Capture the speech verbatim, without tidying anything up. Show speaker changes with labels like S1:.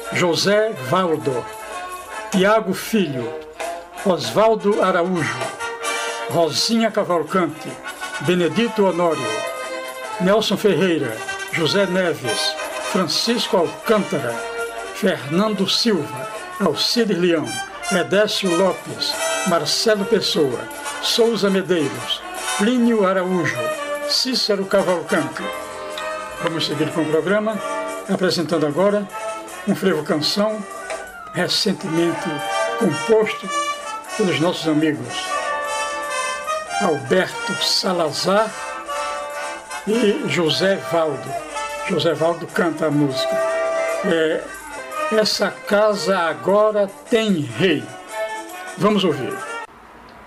S1: José Valdo, Tiago Filho, Oswaldo Araújo, Rosinha Cavalcante, Benedito Honório, Nelson Ferreira, José Neves, Francisco Alcântara, Fernando Silva, Alcides Leão, Edécio Lopes, Marcelo Pessoa, Souza Medeiros, Plínio Araújo, Cícero Cavalcante. Vamos seguir com o programa, apresentando agora um frevo-canção recentemente composto pelos nossos amigos Alberto Salazar e José Valdo. José Valdo canta a música. É, Essa casa agora tem rei. Vamos ouvir.